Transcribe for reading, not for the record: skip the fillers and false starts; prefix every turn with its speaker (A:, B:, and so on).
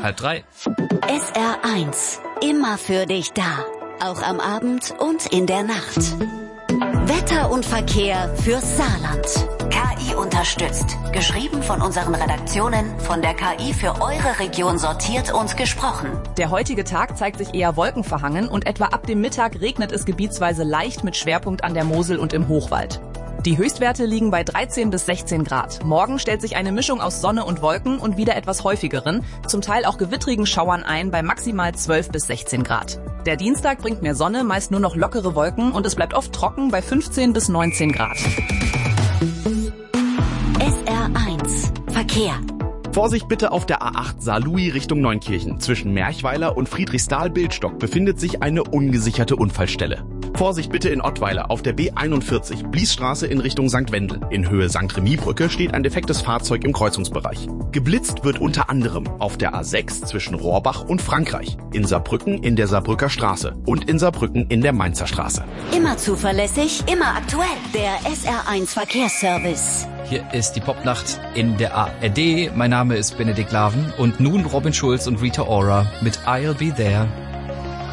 A: 2:30.
B: SR1, immer für dich da. Auch am Abend und in der Nacht. Wetter und Verkehr fürs Saarland. KI unterstützt. Geschrieben von unseren Redaktionen, von der KI für eure Region sortiert und gesprochen.
C: Der heutige Tag zeigt sich eher wolkenverhangen und etwa ab dem Mittag regnet es gebietsweise leicht mit Schwerpunkt an der Mosel und im Hochwald. Die Höchstwerte liegen bei 13 bis 16 Grad. Morgen stellt sich eine Mischung aus Sonne und Wolken und wieder etwas häufigeren, zum Teil auch gewittrigen Schauern ein bei maximal 12 bis 16 Grad. Der Dienstag bringt mehr Sonne, meist nur noch lockere Wolken und es bleibt oft trocken bei 15 bis 19 Grad.
B: SR1 Verkehr.
D: Vorsicht bitte auf der A8 Saarlouis Richtung Neunkirchen. Zwischen Merchweiler und Friedrichsthal-Bildstock befindet sich eine ungesicherte Unfallstelle. Vorsicht bitte in Ottweiler auf der B41 Bliesstraße in Richtung St. Wendel. In Höhe St. Remy-Brücke steht ein defektes Fahrzeug im Kreuzungsbereich. Geblitzt wird unter anderem auf der A6 zwischen Rohrbach und Frankreich, in Saarbrücken in der Saarbrücker Straße und in Saarbrücken in der Mainzer Straße.
B: Immer zuverlässig, immer aktuell. Der SR1 Verkehrsservice.
A: Hier ist die Popnacht in der ARD. Mein Name ist Benedikt Laven und nun Robin Schulz und Rita Ora mit I'll Be There.